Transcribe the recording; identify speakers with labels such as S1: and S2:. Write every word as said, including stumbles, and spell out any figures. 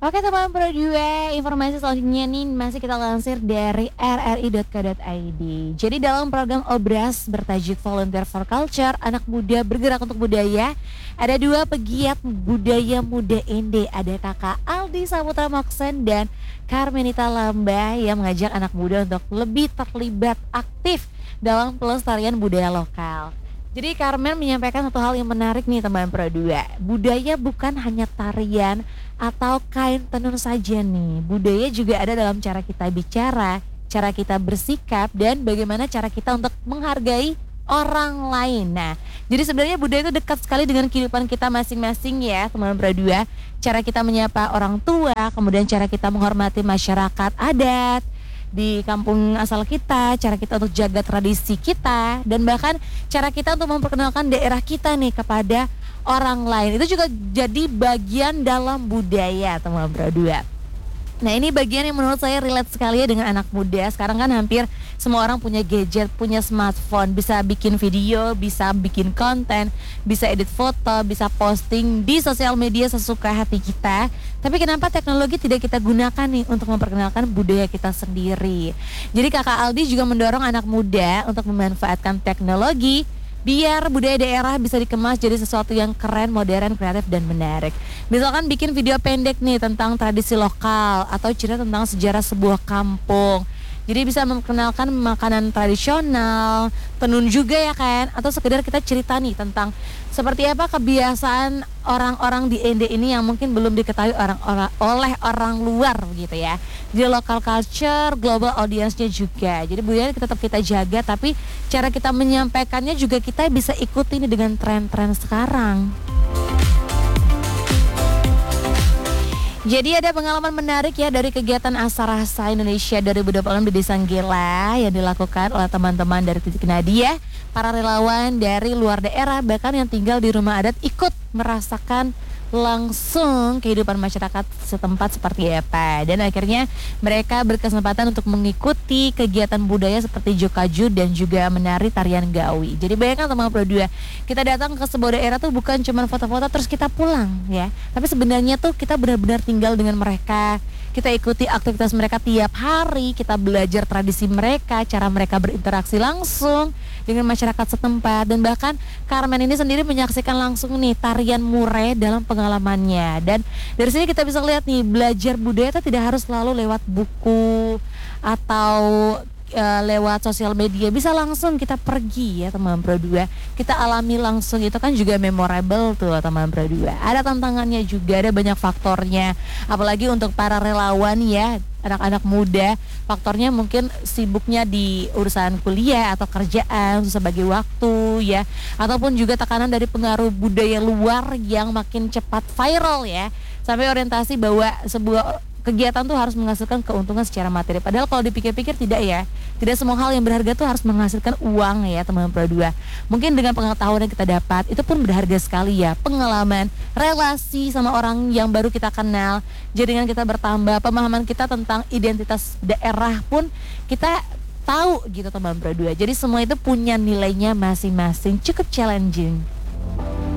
S1: Oke teman Pro dua, informasi selanjutnya nih masih kita lansir dari r r i dot co dot i d. Jadi dalam program Obras bertajuk Volunteer for Culture, anak muda bergerak untuk budaya, ada dua pegiat budaya muda Ende, ada kakak Aldi Saputra Moksen dan Carmenita Lamba yang mengajak anak muda untuk lebih terlibat aktif dalam pelestarian budaya lokal. Jadi Carmen menyampaikan satu hal yang menarik nih teman Pro dua. Budaya bukan hanya tarian atau kain tenun saja nih. Budaya juga ada dalam cara kita bicara, cara kita bersikap, dan bagaimana cara kita untuk menghargai orang lain. Nah, jadi sebenarnya budaya itu dekat sekali dengan kehidupan kita masing-masing ya teman Pro dua. Cara kita menyapa orang tua, kemudian cara kita menghormati masyarakat adat di kampung asal kita, cara kita untuk jaga tradisi kita, dan bahkan cara kita untuk memperkenalkan daerah kita nih kepada orang lain. Itu juga jadi bagian dalam budaya teman Pro dua. Nah, ini bagian yang menurut saya relate sekali ya dengan anak muda. Sekarang kan hampir semua orang punya gadget, punya smartphone, bisa bikin video, bisa bikin konten, bisa edit foto, bisa posting di sosial media sesuka hati kita. Tapi kenapa teknologi tidak kita gunakan nih untuk memperkenalkan budaya kita sendiri? Jadi kakak Aldi juga mendorong anak muda untuk memanfaatkan teknologi biar budaya daerah bisa dikemas jadi sesuatu yang keren, modern, kreatif, dan menarik. Misalkan bikin video pendek nih tentang tradisi lokal atau cerita tentang sejarah sebuah kampung. Jadi bisa memperkenalkan makanan tradisional, tenun juga ya kan, atau sekedar kita cerita nih tentang seperti apa kebiasaan orang-orang di Ende ini yang mungkin belum diketahui orang-orang oleh orang luar gitu ya. Jadi local culture, global audience-nya juga. Jadi budaya tetap kita jaga, tapi cara kita menyampaikannya juga kita bisa ikuti nih dengan tren-tren sekarang. Jadi ada pengalaman menarik ya dari kegiatan Asarasa Indonesia dua ribu dua puluh enam di Desa Nggela yang dilakukan oleh teman-teman dari Titik Nadia, para relawan dari luar daerah bahkan yang tinggal di rumah adat ikut merasakan langsung kehidupan masyarakat setempat seperti apa, dan akhirnya mereka berkesempatan untuk mengikuti kegiatan budaya seperti Jokaju dan juga menari tarian Gawi. Jadi bayangkan teman Pro dua, kita datang ke sebuah daerah tuh bukan cuma foto-foto terus kita pulang ya, tapi sebenarnya tuh kita benar-benar tinggal dengan mereka. Kita ikuti aktivitas mereka tiap hari, kita belajar tradisi mereka, cara mereka berinteraksi langsung dengan masyarakat setempat, dan bahkan Carmen ini sendiri menyaksikan langsung nih tarian mure dalam pengalamannya. Dan dari sini kita bisa lihat nih, belajar budaya itu tidak harus selalu lewat buku atau uh, lewat sosial media, bisa langsung kita pergi ya teman Pro dua, kita alami langsung, itu kan juga memorable tuh teman Pro dua. Ada tantangannya juga, ada banyak faktornya, apalagi untuk para relawan ya, anak-anak muda, faktornya mungkin sibuknya di urusan kuliah atau kerjaan, susah bagi waktu ya, ataupun juga tekanan dari pengaruh budaya luar yang makin cepat viral ya, sampai orientasi bahwa sebuah kegiatan tuh harus menghasilkan keuntungan secara materi. Padahal kalau dipikir-pikir tidak ya, tidak semua hal yang berharga tuh harus menghasilkan uang ya teman Pro dua. Mungkin dengan pengetahuan yang kita dapat, itu pun berharga sekali ya. Pengalaman, relasi sama orang yang baru kita kenal, jaringan kita bertambah, pemahaman kita tentang identitas daerah pun kita tahu gitu teman Pro dua. Jadi semua itu punya nilainya masing-masing, cukup challenging.